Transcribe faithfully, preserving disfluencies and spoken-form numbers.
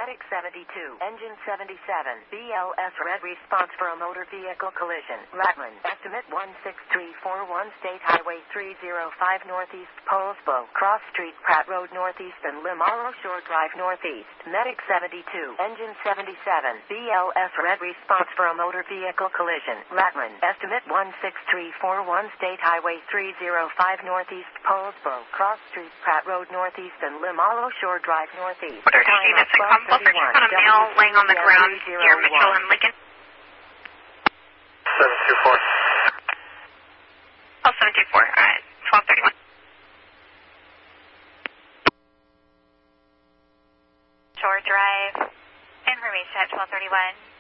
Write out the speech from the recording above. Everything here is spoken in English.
Medic seventy-two, Engine seventy-seven, B L S red response for a motor vehicle collision. Rackman, estimate one six three four one, State Highway three oh five Northeast, Poulsbo, Cross Street, Pratt Road Northeast, and Limaro Shore Drive Northeast. Medic seventy-two, Engine seventy-seven, B L S red response for a motor vehicle collision. Rackman, estimate one six three four one, State Highway three oh five Northeast, Poulsbo, Cross Street, Pratt Road Northeast, and Limaro Shore Drive Northeast. Order to units and consults on a male laying on the ground near Mitchell and Lincoln. seven two four. Oh, seven two four. All right, twelve thirty-one. Shore Drive. Information at twelve thirty-one.